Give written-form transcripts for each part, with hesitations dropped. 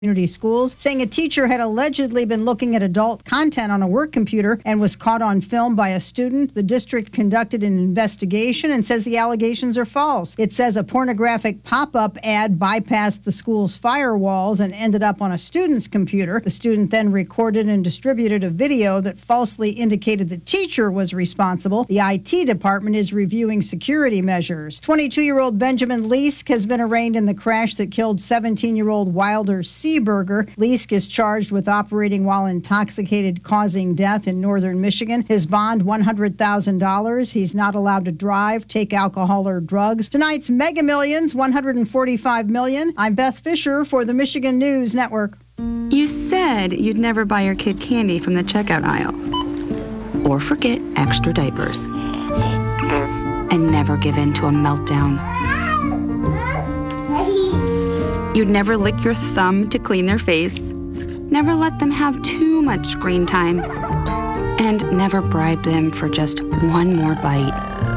Community schools, saying a teacher had allegedly been looking at adult content on a work computer and was caught on film by a student. The district conducted an investigation and says the allegations are false. It says a pornographic pop-up ad bypassed the school's firewalls and ended up on a student's computer. The student then recorded and distributed a video that falsely indicated the teacher was responsible. The IT department is reviewing security measures. 22-year-old Benjamin Leask has been arraigned in the crash that killed 17-year-old Wilder Seaburger. Leask is charged with operating while intoxicated, causing death in northern Michigan. His bond, $100,000. He's not allowed to drive, take alcohol or drugs. Tonight's Mega Millions, $145 million. I'm Beth Fisher for the Michigan News Network. You said you'd never buy your kid candy from the checkout aisle. Or forget extra diapers. And never give in to a meltdown. You'd never lick your thumb to clean their face, never let them have too much screen time, and never bribe them for just one more bite.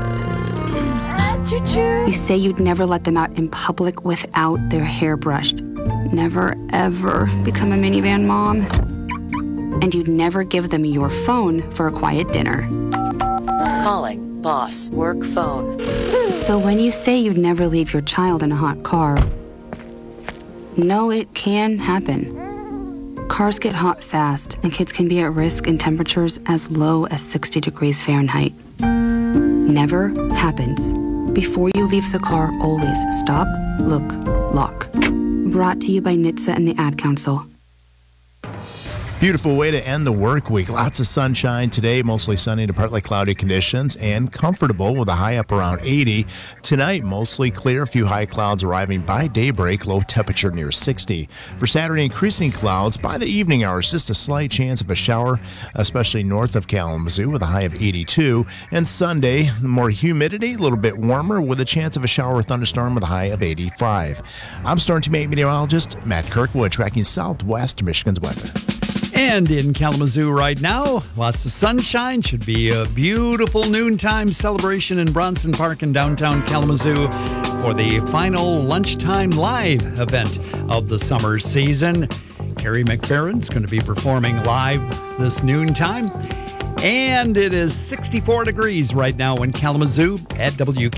You say you'd never let them out in public without their hair brushed, never ever become a minivan mom, and you'd never give them your phone for a quiet dinner. Calling boss work phone. So when you say you'd never leave your child in a hot car, no, it can happen. Cars get hot fast, and kids can be at risk in temperatures as low as 60 degrees Fahrenheit. Never happens. Before you leave the car, always stop, look, lock. Brought to you by NHTSA and the Ad Council. Beautiful way to end the work week. Lots of sunshine today, mostly sunny to partly cloudy conditions, and comfortable with a high up around 80. Tonight, mostly clear, a few high clouds arriving by daybreak, low temperature near 60. For Saturday, increasing clouds by the evening hours, just a slight chance of a shower, especially north of Kalamazoo with a high of 82. And Sunday, more humidity, a little bit warmer with a chance of a shower or thunderstorm with a high of 85. I'm Storm Team 8 meteorologist Matt Kirkwood, tracking southwest Michigan's weather. And in Kalamazoo right now, lots of sunshine. Should be a beautiful noontime celebration in Bronson Park in downtown Kalamazoo for the final lunchtime live event of the summer season. Carrie McFerrin's going to be performing live this noontime. And it is 64 degrees right now in Kalamazoo at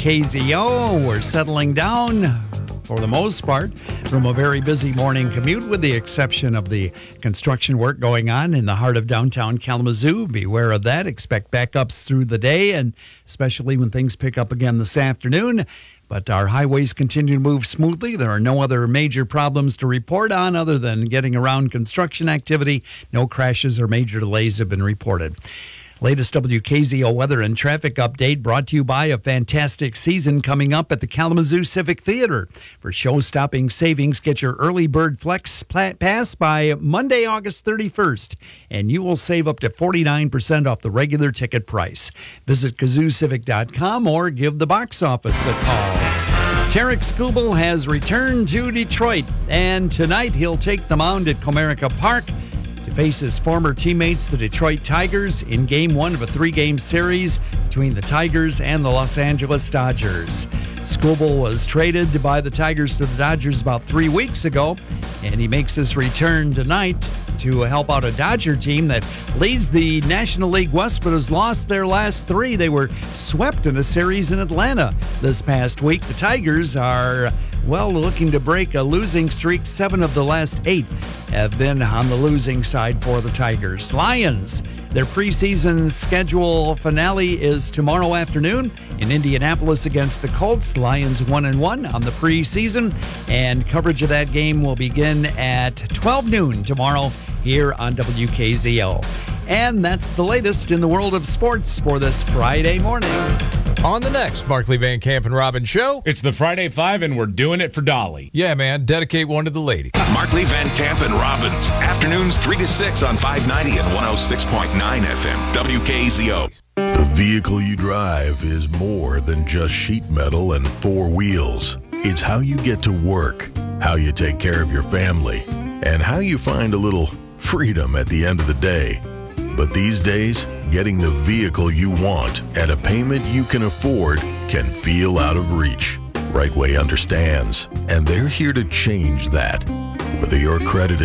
WKZO. We're settling down for the most part, from a very busy morning commute, with the exception of the construction work going on in the heart of downtown Kalamazoo. Beware of that. Expect backups through the day, and especially when things pick up again this afternoon. But our highways continue to move smoothly. There are no other major problems to report on other than getting around construction activity. No crashes or major delays have been reported. Latest WKZO weather and traffic update brought to you by a fantastic season coming up at the Kalamazoo Civic Theater. For show-stopping savings, get your early bird flex pass by Monday, August 31st, and you will save up to 49% off the regular ticket price. Visit KazooCivic.com or give the box office a call. Tarek Skubal has returned to Detroit, and tonight he'll take the mound at Comerica Park to face his former teammates, the Detroit Tigers, in Game 1 of a 3-game series between the Tigers and the Los Angeles Dodgers. Skubal was traded by the Tigers to the Dodgers about 3 weeks ago, and he makes his return tonight to help out a Dodger team that leads the National League West but has lost their last 3. They were swept in a series in Atlanta this past week. The Tigers are, looking to break a losing streak. 7 of the last 8 have been on the losing side for the Tigers. Lions, their preseason schedule finale is tomorrow afternoon in Indianapolis against the Colts. Lions 1-1 on the preseason, and coverage of that game will begin at 12 noon tomorrow here on WKZO. And that's the latest in the world of sports for this Friday morning. On the next Markley Van Camp and Robbins show, it's the Friday 5, and we're doing it for Dolly. Yeah, man. Dedicate one to the lady. Markley Van Camp and Robbins. Afternoons 3 to 6 on 590 and 106.9 FM. WKZO. The vehicle you drive is more than just sheet metal and 4 wheels. It's how you get to work, how you take care of your family, and how you find a little freedom at the end of the day. But these days, getting the vehicle you want at a payment you can afford can feel out of reach. Rightway understands, and they're here to change that. Whether your credit